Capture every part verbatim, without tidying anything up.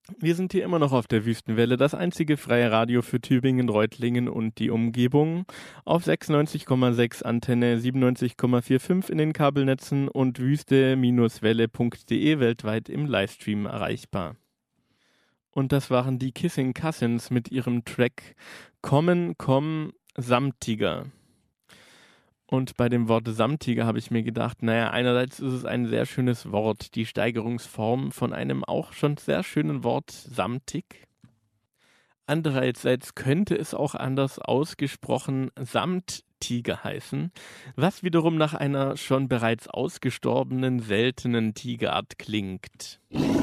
Wir sind hier immer noch auf der Wüstenwelle, das einzige freie Radio für Tübingen, Reutlingen und die Umgebung. Auf sechsundneunzig Komma sechs Antenne, siebenundneunzig Komma fünfundvierzig in den Kabelnetzen und wüste Welle punkt de weltweit im Livestream erreichbar. Und das waren die Kissing Cousins mit ihrem Track Kommen, komm, Samtiger. Und bei dem Wort Samtiger habe ich mir gedacht, naja, einerseits ist es ein sehr schönes Wort, die Steigerungsform von einem auch schon sehr schönen Wort samtig. Andererseits könnte es auch anders ausgesprochen Samttiger heißen, was wiederum nach einer schon bereits ausgestorbenen seltenen Tigerart klingt.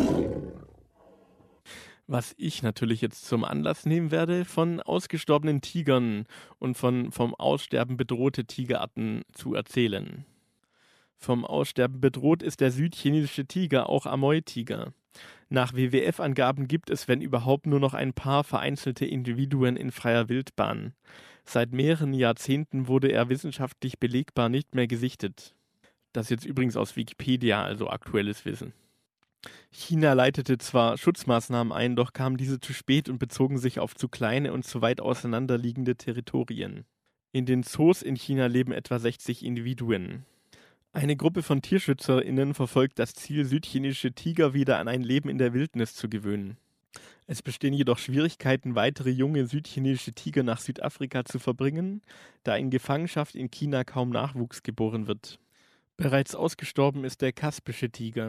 Was ich natürlich jetzt zum Anlass nehmen werde, von ausgestorbenen Tigern und von vom Aussterben bedrohte Tigerarten zu erzählen. Vom Aussterben bedroht ist der südchinesische Tiger, auch Amoy-Tiger. Nach W W F-Angaben gibt es, wenn überhaupt, nur noch ein paar vereinzelte Individuen in freier Wildbahn. Seit mehreren Jahrzehnten wurde er wissenschaftlich belegbar nicht mehr gesichtet. Das jetzt übrigens aus Wikipedia, also aktuelles Wissen. China leitete zwar Schutzmaßnahmen ein, doch kamen diese zu spät und bezogen sich auf zu kleine und zu weit auseinanderliegende Territorien. In den Zoos in China leben etwa sechzig Individuen. Eine Gruppe von TierschützerInnen verfolgt das Ziel, südchinesische Tiger wieder an ein Leben in der Wildnis zu gewöhnen. Es bestehen jedoch Schwierigkeiten, weitere junge südchinesische Tiger nach Südafrika zu verbringen, da in Gefangenschaft in China kaum Nachwuchs geboren wird. Bereits ausgestorben ist der kaspische Tiger.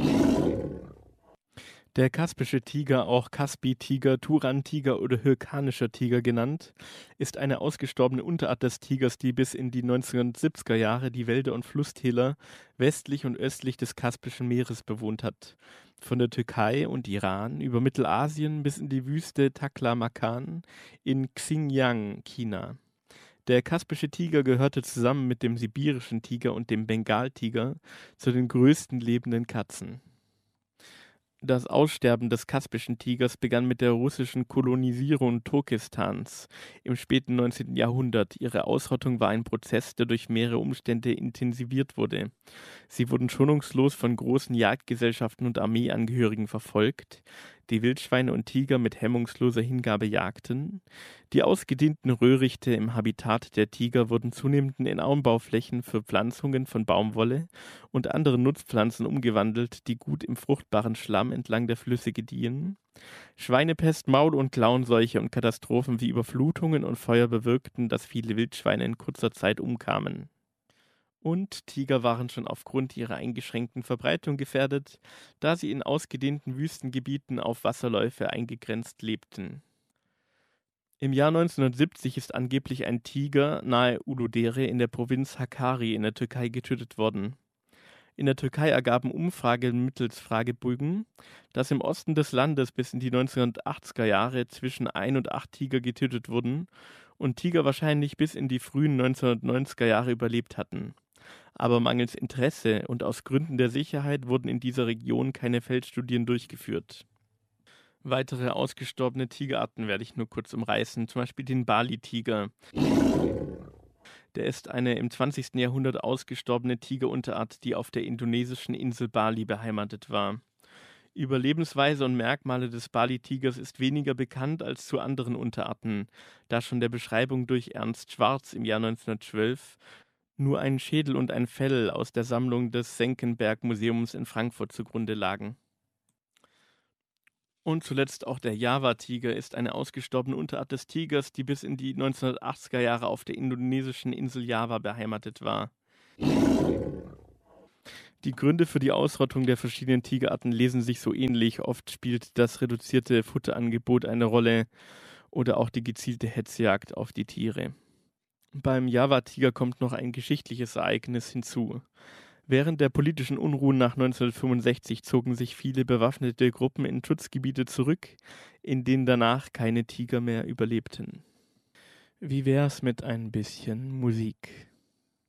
Der kaspische Tiger, auch Kaspi-Tiger, Turan-Tiger oder Hyrkanischer Tiger genannt, ist eine ausgestorbene Unterart des Tigers, die bis in die neunzehnhundertsiebziger Jahre die Wälder und Flusstäler westlich und östlich des Kaspischen Meeres bewohnt hat. Von der Türkei und Iran über Mittelasien bis in die Wüste Taklamakan in Xinjiang, China. Der kaspische Tiger gehörte zusammen mit dem sibirischen Tiger und dem Bengaltiger zu den größten lebenden Katzen. Das Aussterben des kaspischen Tigers begann mit der russischen Kolonisierung Turkestans im späten neunzehnten Jahrhundert. Ihre Ausrottung war ein Prozess, der durch mehrere Umstände intensiviert wurde. Sie wurden schonungslos von großen Jagdgesellschaften und Armeeangehörigen verfolgt, die Wildschweine und Tiger mit hemmungsloser Hingabe jagten. Die ausgedehnten Röhrichte im Habitat der Tiger wurden zunehmend in Anbauflächen für Pflanzungen von Baumwolle und anderen Nutzpflanzen umgewandelt, die gut im fruchtbaren Schlamm entlang der Flüsse gediehen. Schweinepest, Maul- und Klauenseuche und Katastrophen wie Überflutungen und Feuer bewirkten, dass viele Wildschweine in kurzer Zeit umkamen. Und Tiger waren schon aufgrund ihrer eingeschränkten Verbreitung gefährdet, da sie in ausgedehnten Wüstengebieten auf Wasserläufe eingegrenzt lebten. Im Jahr neunzehnhundertsiebzig ist angeblich ein Tiger nahe Uludere in der Provinz Hakkari in der Türkei getötet worden. In der Türkei ergaben Umfragen mittels Fragebögen, dass im Osten des Landes bis in die neunzehnhundertachtziger Jahre zwischen ein und acht Tiger getötet wurden und Tiger wahrscheinlich bis in die frühen neunzehnhundertneunziger Jahre überlebt hatten. Aber mangels Interesse und aus Gründen der Sicherheit wurden in dieser Region keine Feldstudien durchgeführt. Weitere ausgestorbene Tigerarten werde ich nur kurz umreißen, zum Beispiel den Bali-Tiger. Der ist eine im zwanzigsten Jahrhundert ausgestorbene Tigerunterart, die auf der indonesischen Insel Bali beheimatet war. Über Lebensweise und Merkmale des Bali-Tigers ist weniger bekannt als zu anderen Unterarten, da schon der Beschreibung durch Ernst Schwarz im Jahr neunzehnhundertzwölf nur ein Schädel und ein Fell aus der Sammlung des Senckenberg-Museums in Frankfurt zugrunde lagen. Und zuletzt auch der Java-Tiger ist eine ausgestorbene Unterart des Tigers, die bis in die neunzehnhundertachtziger Jahre auf der indonesischen Insel Java beheimatet war. Die Gründe für die Ausrottung der verschiedenen Tigerarten lesen sich so ähnlich. Oft spielt das reduzierte Futterangebot eine Rolle oder auch die gezielte Hetzjagd auf die Tiere. Beim Java-Tiger kommt noch ein geschichtliches Ereignis hinzu. Während der politischen Unruhen nach neunzehnhundertfünfundsechzig zogen sich viele bewaffnete Gruppen in Schutzgebiete zurück, in denen danach keine Tiger mehr überlebten. Wie wär's mit ein bisschen Musik?